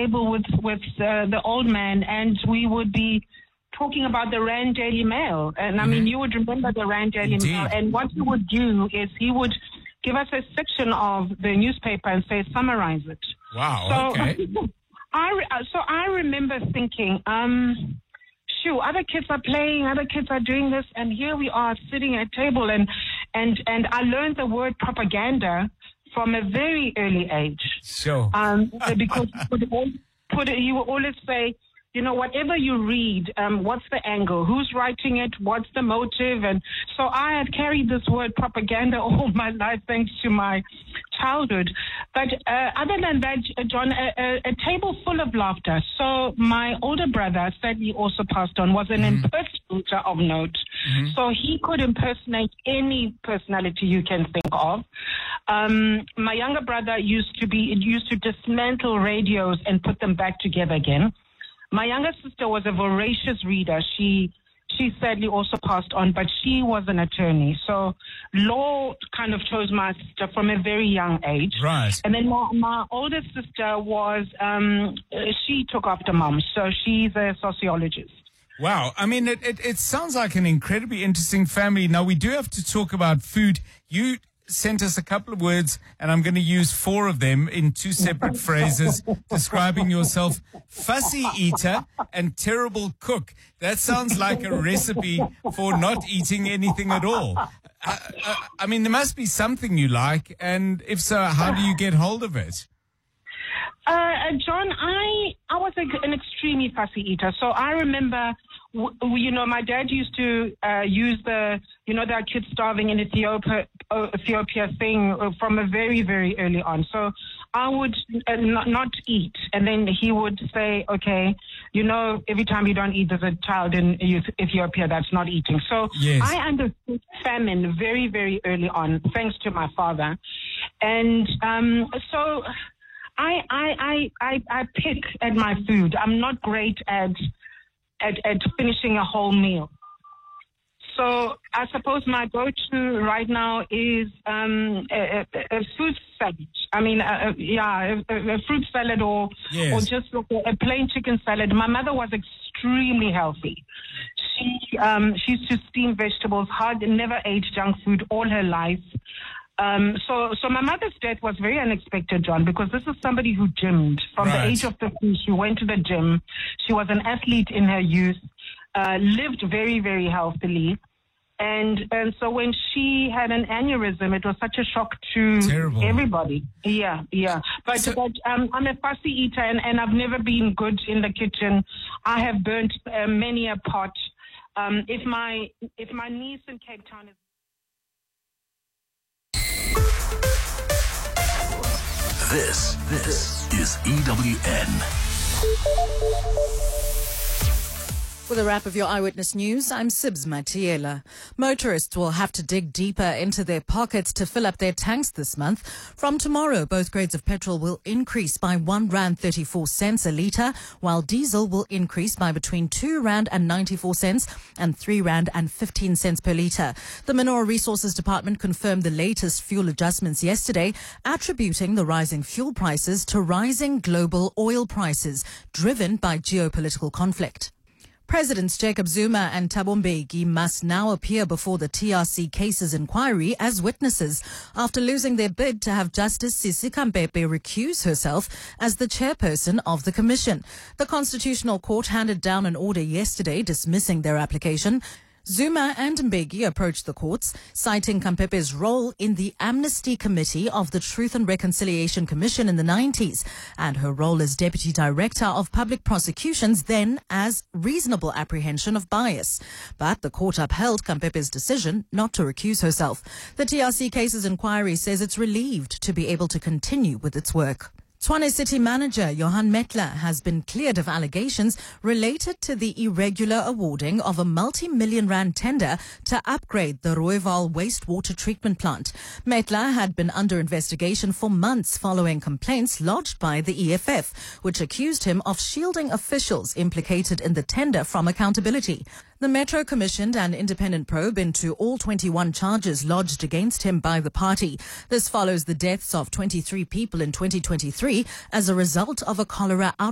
table with the old man, and we would be talking about the Rand Daily Mail. And I mean, you would remember the Rand Daily Mail. And what he would do is he would give us a section of the newspaper and say, summarize it. Wow, okay. So I remember thinking, other kids are playing, other kids are doing this, and here we are sitting at a table, and I learned the word propaganda from a very early age. Sure. Because he would always say, whatever you read, what's the angle? Who's writing it? What's the motive? And so I had carried this word propaganda all my life thanks to my childhood. But other than that, John, a table full of laughter. So my older brother, sadly also passed on, was an impersonator of note. So he could impersonate any personality you can think of. My younger brother used to dismantle radios and put them back together again. My younger sister was a voracious reader. She sadly also passed on, but she was an attorney. So law kind of chose my sister from a very young age. Right. And then my older sister was, she took after mom. So she's a sociologist. Wow. I mean, it sounds like an incredibly interesting family. Now, we do have to talk about food. You sent us a couple of words, and I'm going to use 4 of them in 2 separate phrases describing yourself: fussy eater and terrible cook. That sounds like a recipe for not eating anything at all. I mean, there must be something you like, and if so, how do you get hold of it? John, I was an extremely fussy eater. So I remember, my dad used to use there are kids starving in Ethiopia thing from a very, very early on. So I would not eat. And then he would say, okay, every time you don't eat, there's a child in Ethiopia that's not eating. So yes. I understood famine very, very early on, thanks to my father. And so I pick at my food. I'm not great at finishing a whole meal. So I suppose my go-to right now is a fruit salad. I mean, a fruit salad or just a plain chicken salad. My mother was extremely healthy. She used to steam vegetables, never ate junk food all her life. So my mother's death was very unexpected, John, because this is somebody who gymmed. From the age of 50, she went to the gym. She was an athlete in her youth, lived very, very healthily. And so when she had an aneurysm, it was such a shock to everybody. Yeah. But I'm a fussy eater, and I've never been good in the kitchen. I have burnt many a pot. If my niece in Cape Town is... This is EWN. With a wrap of your Eyewitness News, I'm Sibs Matiela. Motorists will have to dig deeper into their pockets to fill up their tanks this month. From tomorrow, both grades of petrol will increase by R1.34 a litre, while diesel will increase by between R2.94 and R3.15 per litre. The Mineral Resources Department confirmed the latest fuel adjustments yesterday, attributing the rising fuel prices to rising global oil prices, driven by geopolitical conflict. Presidents Jacob Zuma and Thabo Mbeki must now appear before the TRC cases inquiry as witnesses after losing their bid to have Justice Sisi Khampepe recuse herself as the chairperson of the commission. The Constitutional Court handed down an order yesterday dismissing their application. Zuma and Mbeki approached the courts, citing Khampepe's role in the Amnesty Committee of the Truth and Reconciliation Commission in the 90s, and her role as Deputy Director of Public Prosecutions then as reasonable apprehension of bias. But the court upheld Khampepe's decision not to recuse herself. The TRC cases inquiry says it's relieved to be able to continue with its work. Tshwane City Manager Johan Metler has been cleared of allegations related to the irregular awarding of a multi-million rand tender to upgrade the Rooiwal wastewater treatment plant. Metler had been under investigation for months following complaints lodged by the EFF, which accused him of shielding officials implicated in the tender from accountability. The Metro commissioned an independent probe into all 21 charges lodged against him by the party. This follows the deaths of 23 people in 2023 as a result of a cholera outbreak.